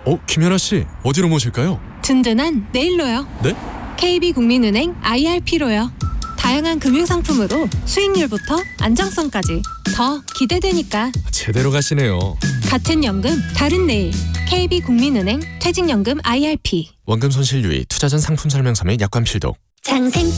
김연아 씨, 어디로 모실까요? 든든한 내일로요. 네? KB국민은행 IRP로요. 다양한 금융상품으로 수익률부터 안정성까지 더 기대되니까. 제대로 가시네요. 같은 연금 다른 내일. KB국민은행 퇴직연금 IRP. 원금 손실 유의, 투자 전 상품 설명서 및 약관 필독. 장생